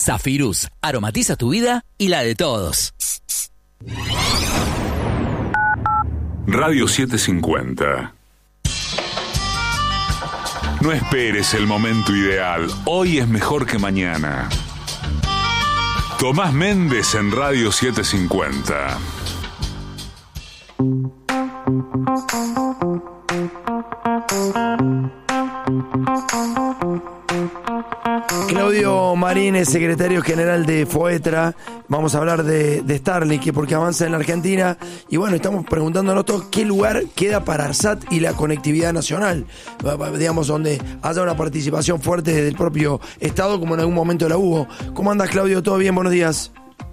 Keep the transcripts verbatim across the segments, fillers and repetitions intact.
Zafirus, aromatiza tu vida y la de todos. Radio setecientos cincuenta. No esperes el momento ideal. Hoy es mejor que mañana. Tomás Méndez en Radio setecientos cincuenta. Claudio Marín es secretario general de FOETRA. Vamos a hablar de, de Starlink, porque avanza en la Argentina. Y bueno, estamos preguntándonos todos qué lugar queda para ARSAT y la conectividad nacional. Digamos, donde haya una participación fuerte del propio Estado, como en algún momento la hubo. ¿Cómo andas, Claudio? ¿Todo bien? Buenos días.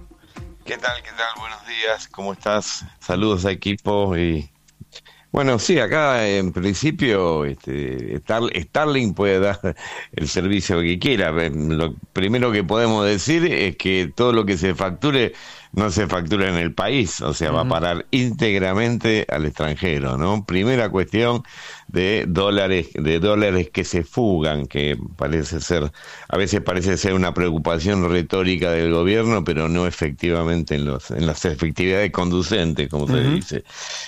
¿Qué tal? ¿Qué tal? Buenos días. ¿Cómo estás? Saludos a equipo y... Bueno, sí, acá en principio este, Star, Starlink puede dar el servicio que quiera. Lo primero que podemos decir es que todo lo que se facture no se factura en el país, o sea, uh-huh. va a parar íntegramente al extranjero, ¿no? Primera cuestión de dólares, de dólares que se fugan, que parece ser, a veces parece ser una preocupación retórica del gobierno, pero no efectivamente en los, en las efectividades conducentes, como uh-huh. se dice.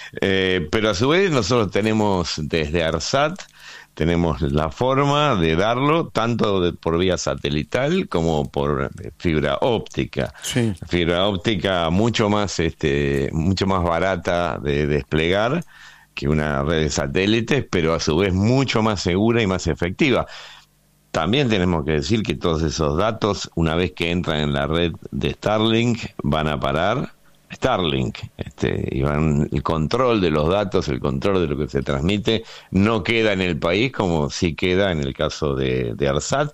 Eh, pero a su vez nosotros tenemos desde ARSAT, tenemos la forma de darlo tanto de, por vía satelital como por fibra óptica. Sí. Fibra óptica mucho más, este, mucho más barata de desplegar que una red de satélites, pero a su vez mucho más segura y más efectiva. También tenemos que decir que todos esos datos, una vez que entran en la red de Starlink, van a parar Starlink, este, y van, el control de los datos, el control de lo que se transmite, no queda en el país como sí queda en el caso de, de ARSAT,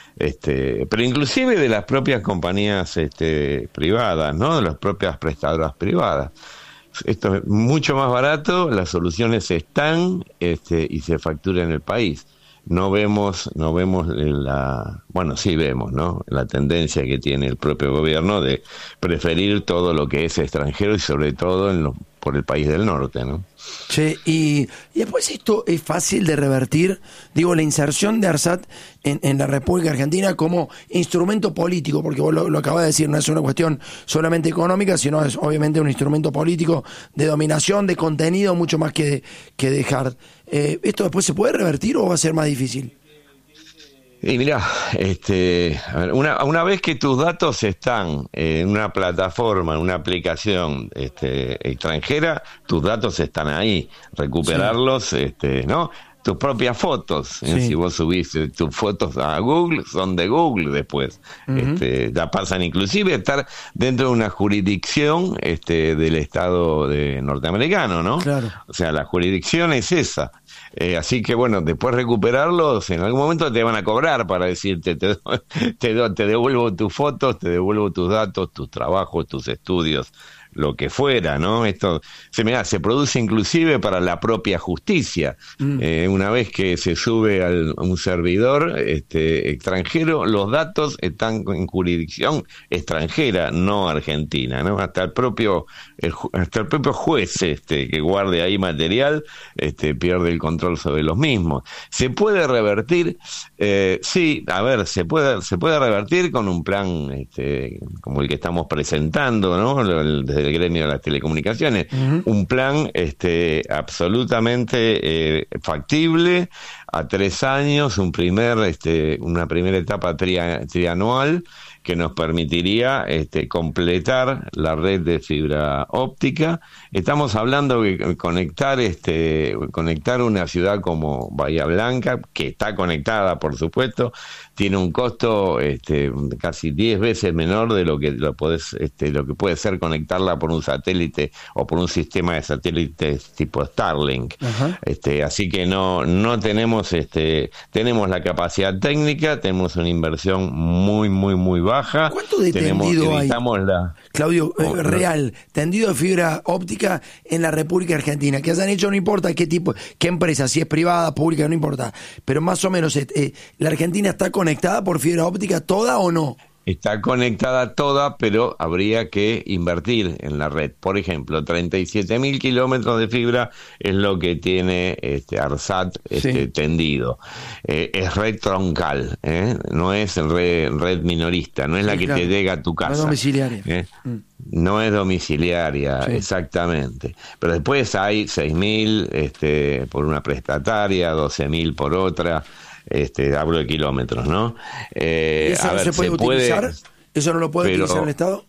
este, pero inclusive de las propias compañías este, privadas, ¿no? De las propias prestadoras privadas. Esto es mucho más barato, las soluciones están este, y se factura en el país. No vemos, no vemos la, bueno, sí vemos, ¿no? La tendencia que tiene el propio gobierno de preferir todo lo que es extranjero y sobre todo en lo, por el país del norte, ¿no? Che, y, y después esto es fácil de revertir, digo, la inserción de ARSAT en, en la República Argentina como instrumento político, porque vos lo, lo acabas de decir, no es una cuestión solamente económica, sino es obviamente un instrumento político de dominación, de contenido, mucho más que de, que de hard. Eh, ¿Esto después se puede revertir o va a ser más difícil? Y mirá, este, a ver, una, una vez que tus datos están en una plataforma, en una aplicación este, extranjera, tus datos están ahí, recuperarlos, sí. este, ¿no? Tus propias fotos, ¿eh? Sí. Si vos subís tus fotos a Google, son de Google después, uh-huh. este, ya pasan inclusive a estar dentro de una jurisdicción este, del Estado de norteamericano, ¿no? Claro. O sea, la jurisdicción es esa. Eh, así que bueno, después recuperarlos, en algún momento te van a cobrar para decirte, te, te, te devuelvo tus fotos, te devuelvo tus datos, tus trabajos, tus estudios, lo que fuera, ¿no? Esto se me da, se produce inclusive para la propia justicia. Mm. Eh, una vez que se sube al, a un servidor este, extranjero, los datos están en jurisdicción extranjera, no argentina, ¿no? Hasta el propio el, hasta el propio juez este, que guarde ahí material este, pierde el control sobre los mismos. ¿Se puede revertir? Eh, sí, a ver, se puede se puede revertir con un plan este, como el que estamos presentando, ¿no? El, desde el gremio de las telecomunicaciones, uh-huh. un plan este, absolutamente eh, factible, a tres años, un primer, este, una primera etapa tri- trianual que nos permitiría este, completar la red de fibra óptica. Estamos hablando de conectar, este, conectar una ciudad como Bahía Blanca, que está conectada, por supuesto, tiene un costo este, casi diez veces menor de lo que lo podés, este, lo que puede ser conectarla por un satélite o por un sistema de satélites tipo Starlink. Uh-huh. Este, así que no, no tenemos, este, tenemos la capacidad técnica, tenemos una inversión muy, muy, muy baja. ¿Cuánto de tenemos, tendido hay, la... Claudio, eh, real, tendido de fibra óptica en la República Argentina? Que hayan hecho, no importa qué tipo, qué empresa, si es privada, pública, no importa, pero más o menos, eh, ¿la Argentina está conectada por fibra óptica toda o no? está conectada toda, pero habría que invertir en la red. Por ejemplo, treinta y siete mil kilómetros de fibra es lo que tiene este ARSAT este, sí. tendido. Eh, es red troncal, ¿eh? No es red, red minorista, no es sí, la que claro. te llega a tu casa. No es domiciliaria. ¿eh? Mm. No es domiciliaria, sí. exactamente. Pero después hay seis mil este, por una prestataria, doce mil por otra. Este, hablo de kilómetros, ¿no? Eh, ¿Eso a no ver, se puede se utilizar? Puede, ¿Eso no lo puede pero, utilizar el Estado?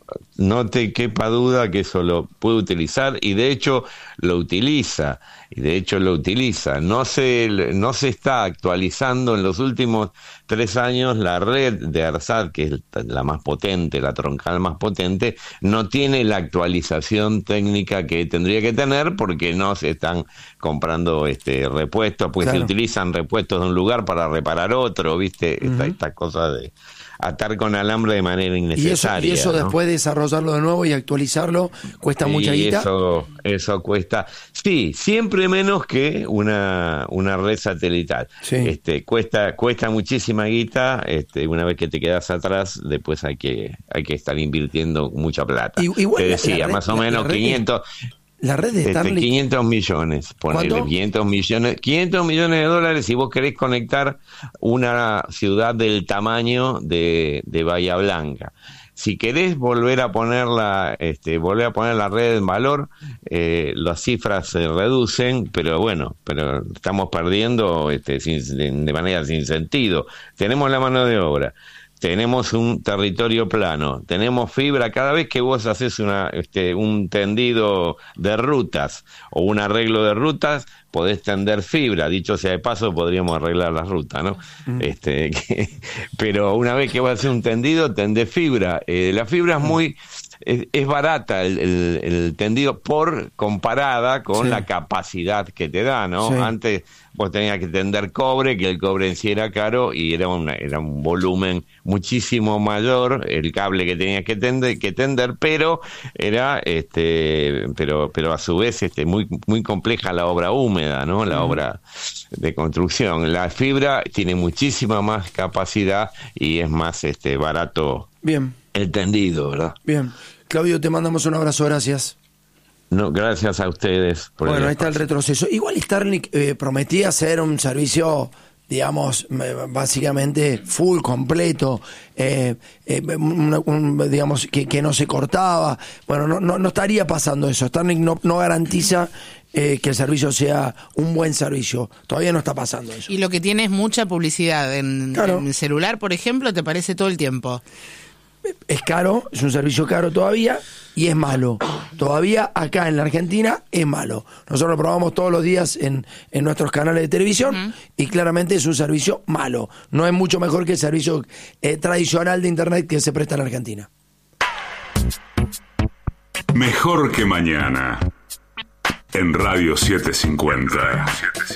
No te quepa duda que eso lo puede utilizar y de hecho lo utiliza, y de hecho lo utiliza. No se, no se está actualizando en los últimos tres años la red de ARSAT, que es la más potente, la troncal más potente, no tiene la actualización técnica que tendría que tener porque no se están comprando este repuestos, pues claro. se utilizan repuestos de un lugar para reparar otro, ¿viste? Uh-huh. Esta, esta cosa de atar con alambre de manera innecesaria. Y eso, y eso ¿no? después de desarrollarlo de nuevo y actualizarlo, ¿cuesta sí, mucha guita? Eso, eso cuesta, sí, siempre menos que una, una red satelital. Sí. Este, cuesta, cuesta muchísima guita, este, una vez que te quedas atrás, después hay que, hay que estar invirtiendo mucha plata. Y, igual te decía, la red, más o la, menos la red, quinientos... La red de Starlink. Este, quinientos millones, ponele quinientos millones, quinientos millones de dólares si vos querés conectar una ciudad del tamaño de, de Bahía Blanca. Si querés volver a ponerla, este, volver a poner la red en valor, eh, las cifras se reducen, pero bueno, pero estamos perdiendo este, sin, de manera sin sentido. Tenemos la mano de obra. Tenemos un territorio plano, tenemos fibra. Cada vez que vos haces una, este, un tendido de rutas o un arreglo de rutas, podés tender fibra. Dicho sea de paso, podríamos arreglar las rutas, ¿no? Mm. Este, que, pero una vez que vos haces un tendido, tendés fibra. Eh, la fibra es muy... Es, es barata el, el, el tendido por comparada con sí. la capacidad que te da, ¿no? Sí. Antes vos tenías que tender cobre, que el cobre en sí era caro y era, una, era un volumen muchísimo mayor el cable que tenías que tender, que tender pero era este pero pero a su vez este muy muy compleja la obra húmeda, ¿no? La mm. obra de construcción. La fibra tiene muchísima más capacidad y es más este barato. Bien. El tendido, ¿verdad? Bien. Claudio, te mandamos un abrazo, gracias. No, gracias a ustedes. Por bueno, el ahí está el retroceso. Igual Starlink eh, prometía ser un servicio, digamos, básicamente full, completo, eh, eh, un, un, digamos, que, que no se cortaba. Bueno, no, no, no estaría pasando eso. Starlink no, no garantiza eh, que el servicio sea un buen servicio. Todavía no está pasando eso. Y lo que tiene es mucha publicidad. En, claro. en celular, por ejemplo, te aparece todo el tiempo. Es caro, es un servicio caro todavía y es malo. Todavía acá en la Argentina es malo. Nosotros lo probamos todos los días en, en nuestros canales de televisión uh-huh. y claramente es un servicio malo. No es mucho mejor que el servicio eh, tradicional de Internet que se presta en Argentina. Mejor que mañana en Radio setecientos cincuenta.